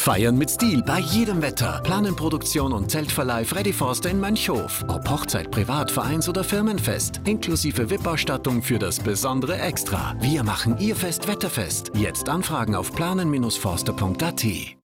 Feiern mit Stil bei jedem Wetter. Planenproduktion und Zeltverleih Freddy Forster in Mönchhof. Ob Hochzeit, Privat, Vereins- oder Firmenfest. Inklusive VIP-Ausstattung für das besondere Extra. Wir machen Ihr Fest wetterfest. Jetzt anfragen auf planen-forster.at.